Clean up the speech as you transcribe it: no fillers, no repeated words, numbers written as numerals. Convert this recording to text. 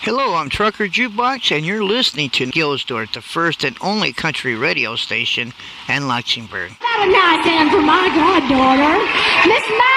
Hello, I'm Trucker Jukebox, and you're listening to Gilsdorf, the first and only country radio station in Luxembourg. Have a nice hand for my goddaughter, Miss